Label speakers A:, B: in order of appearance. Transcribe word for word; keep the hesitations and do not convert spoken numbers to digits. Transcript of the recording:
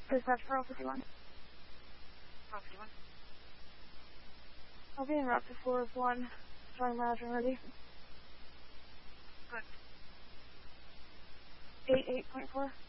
A: Dispatch for all fifty-one.
B: four fifty-one.
A: I'll be in route to four of one. Strong mileage and ready.
B: Good.
A: eight eight point four.